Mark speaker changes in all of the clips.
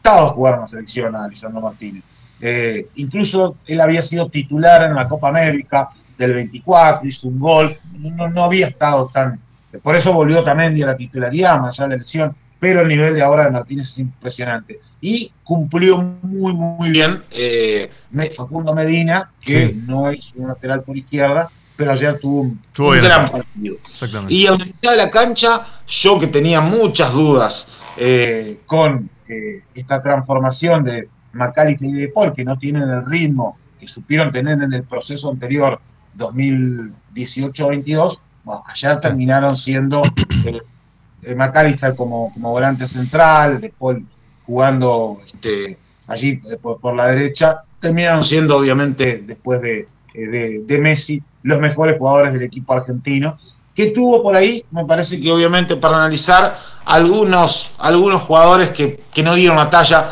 Speaker 1: gustado jugar en la selección a Lisandro Martínez. Incluso él había sido titular en la Copa América del 24, hizo un gol, no había estado tan... Por eso volvió también a la titularidad, más allá de la lesión, pero el nivel de ahora de Martínez es impresionante. Y cumplió muy bien Facundo Medina, que
Speaker 2: Sí,
Speaker 1: no es un lateral por izquierda, pero ayer tuvo
Speaker 2: estuvo
Speaker 1: un
Speaker 2: bien
Speaker 1: gran
Speaker 2: acá.
Speaker 1: partido.
Speaker 2: Exactamente.
Speaker 1: Y a la mitad de la cancha, yo que tenía muchas dudas con esta transformación de McAllister y De Paul, que no tienen el ritmo que supieron tener en el proceso anterior, 2018-22, bueno, ayer
Speaker 2: Sí.
Speaker 1: terminaron siendo McAllister como volante central, De Paul jugando allí por la derecha, terminaron siendo obviamente después de Messi los mejores jugadores del equipo argentino, que tuvo por ahí, me parece que obviamente para analizar algunos jugadores que no dieron la talla.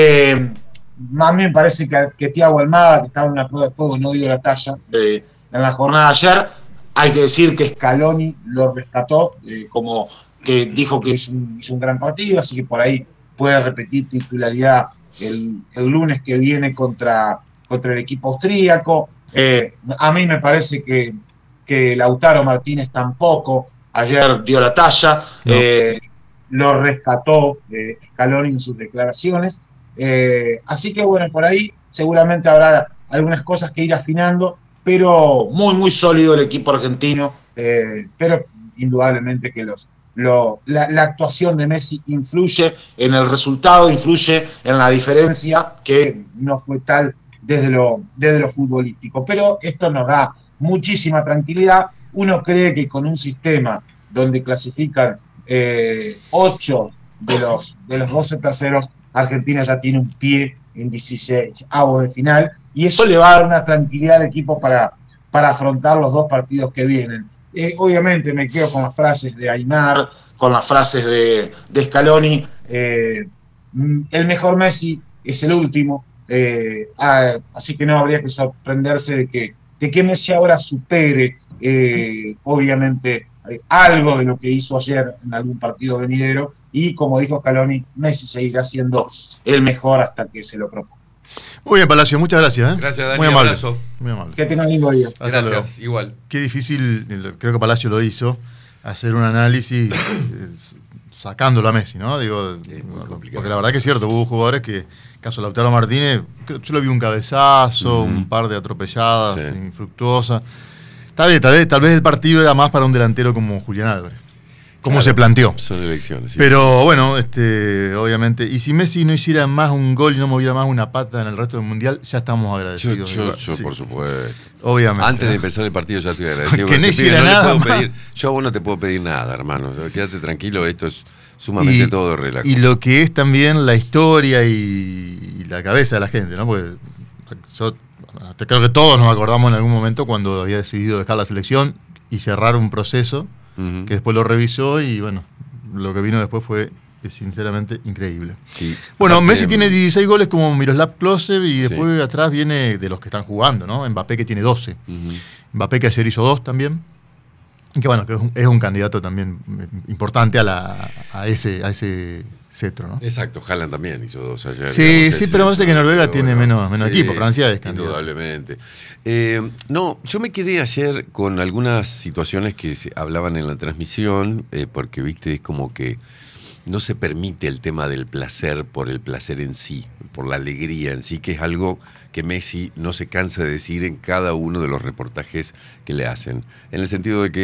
Speaker 1: A mí me parece que Thiago Almada, que estaba en una prueba de fuego, no dio la talla en la jornada de ayer. Hay que decir que Scaloni lo rescató, como que dijo que hizo un gran partido, así que por ahí puede repetir titularidad el lunes que viene contra el equipo austríaco. A mí me parece que Lautaro Martínez tampoco ayer dio la talla,
Speaker 2: No.
Speaker 1: lo rescató Scaloni en sus declaraciones. Así que bueno, por ahí seguramente habrá algunas cosas que ir afinando, pero muy sólido el equipo argentino, pero indudablemente que la actuación de Messi influye en el resultado, influye en la diferencia, que no fue tal desde lo futbolístico. Pero esto nos da muchísima tranquilidad. Uno cree que con un sistema donde clasifican 8 de los 12 terceros, Argentina ya tiene un pie en 16 avos de final, y eso le va a dar una tranquilidad al equipo para afrontar los dos partidos que vienen. Obviamente me quedo con las frases de Aimar, con las frases de Scaloni. El mejor Messi es el último, así que no habría que sorprenderse de que Messi ahora supere, obviamente, algo de lo que hizo ayer en algún partido venidero, y como dijo Scaloni, Messi seguirá siendo el mejor hasta que se lo proponga.
Speaker 2: Muy bien, Palacio, muchas gracias.
Speaker 3: Gracias,
Speaker 2: Muy
Speaker 3: Dani,
Speaker 2: amable.
Speaker 3: abrazo.
Speaker 2: Muy amable.
Speaker 1: Que tengan lindo día.
Speaker 2: Hasta
Speaker 3: Gracias,
Speaker 2: luego.
Speaker 3: igual.
Speaker 2: Qué difícil, creo que Palacio lo hizo, hacer un análisis sacándolo a Messi, ¿no? Digo, porque la verdad que es cierto, hubo jugadores que, caso Lautaro Martínez, yo lo vi un cabezazo, un par de atropelladas, infructuosas. Tal vez el partido era más para un delantero como Julián Álvarez. Como se planteó.
Speaker 4: Son elecciones. Sí.
Speaker 2: Pero bueno, obviamente, y si Messi no hiciera más un gol y no moviera más una pata en el resto del mundial, ya estamos agradecidos.
Speaker 4: Yo
Speaker 2: Sí.
Speaker 4: por supuesto.
Speaker 2: Obviamente.
Speaker 4: Antes de empezar el partido ya estoy agradecido.
Speaker 2: Que no hiciera nada más.
Speaker 4: Yo a vos no te puedo pedir nada, hermano. Quédate tranquilo, esto es sumamente todo relajo.
Speaker 2: Y lo que es también la historia y la cabeza de la gente, ¿no? Porque yo creo que todos nos acordamos en algún momento cuando había decidido dejar la selección y cerrar un proceso, que después lo revisó y bueno, lo que vino después fue sinceramente increíble.
Speaker 4: Sí.
Speaker 2: Bueno,
Speaker 4: Aparte,
Speaker 2: Messi tiene 16 goles como Miroslav Klose y después atrás viene de los que están jugando, ¿no? Mbappé, que tiene 12. Mbappé, que ayer hizo 2 también. Y que bueno, que es un candidato también importante a ese cetro, ¿no?
Speaker 4: Exacto, Haaland también hizo 2 ayer.
Speaker 2: Sí, pero me parece que Noruega tiene menos equipo, Francia es candidato.
Speaker 4: Indudablemente. No, yo me quedé ayer con algunas situaciones que se hablaban en la transmisión, porque, viste, es como que no se permite el tema del placer por el placer en sí, por la alegría en sí, que es algo que Messi no se cansa de decir en cada uno de los reportajes que le hacen. En el sentido de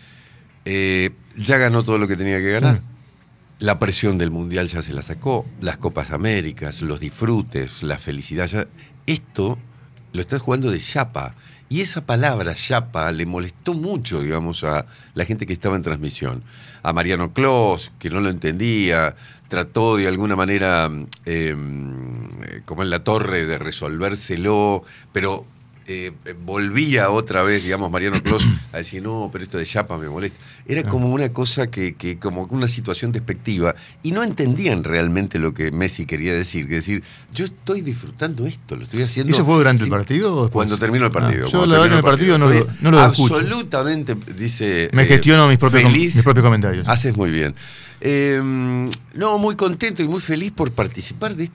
Speaker 4: que ya ganó todo lo que tenía que ganar. La presión del Mundial ya se la sacó, las Copas Américas, los disfrutes, la felicidad. Esto lo está jugando de chapa. Y esa palabra chapa le molestó mucho, digamos, a la gente que estaba en transmisión. A Mariano Clos, que no lo entendía, trató de alguna manera, como en la torre, de resolvérselo, pero volvía otra vez, digamos, Mariano Clos a decir, no, pero esto de chapa me molesta. Era como una cosa que como una situación despectiva, y no entendían realmente lo que Messi quería decir, que decir, yo estoy disfrutando esto, lo estoy haciendo.
Speaker 2: ¿Y eso fue durante el partido o después?
Speaker 4: Cuando terminó el partido.
Speaker 2: Yo la verdad que en el partido no lo escucho.
Speaker 4: Absolutamente, dice.
Speaker 2: Me gestiono mis propios comentarios.
Speaker 4: Haces muy bien. No, muy contento y muy feliz por participar de